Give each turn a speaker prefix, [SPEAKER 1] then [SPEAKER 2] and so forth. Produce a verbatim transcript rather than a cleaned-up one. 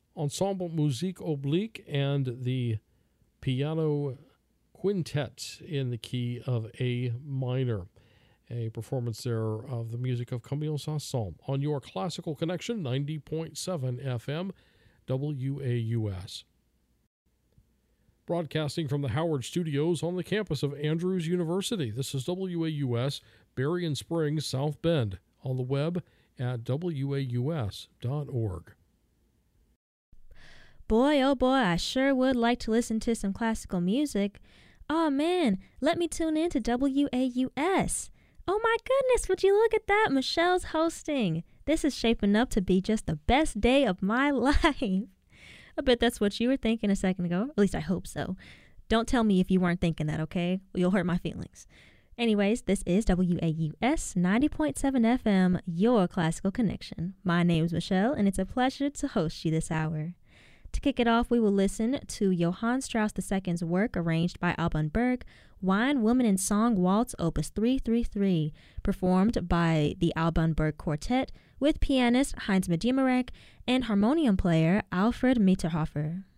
[SPEAKER 1] Ensemble Musique Oblique and the Piano Quintet in the key of A minor. A performance there of the music of Camille Saint-Saëns on your Classical Connection, ninety point seven F M, W A U S. Broadcasting from the Howard Studios on the campus of Andrews University. This is W A U S, Berrien Springs, South Bend, on the web at W A U S dot org.
[SPEAKER 2] Boy, oh boy, I sure would like to listen to some classical music. Oh man, let me tune in to W A U S. Oh my goodness, would you look at that? Michelle's hosting. This is shaping up to be just the best day of my life. I bet that's what you were thinking a second ago. At least I hope so. Don't tell me if you weren't thinking that, okay? You'll hurt my feelings. Anyways, this is W A U S ninety point seven F M, your classical connection. My name is Michelle, and it's a pleasure to host you this hour. To kick it off, we will listen to Johann Strauss the Second's work arranged by Alban Berg, Wine, Woman, and Song Waltz Opus three thirty-three, performed by the Alban Berg Quartet with pianist Heinz Mediamarek and harmonium player Alfred Mitterhofer.